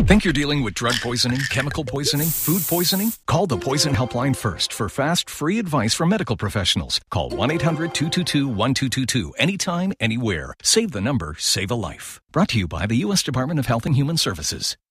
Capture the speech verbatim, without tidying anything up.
Think you're dealing with drug poisoning, chemical poisoning, food poisoning? Call the Poison Helpline first for fast, free advice from medical professionals. Call one eight hundred two two two one two two two anytime, anywhere. Save the number, save a life. Brought to you by the U S Department of Health and Human Services.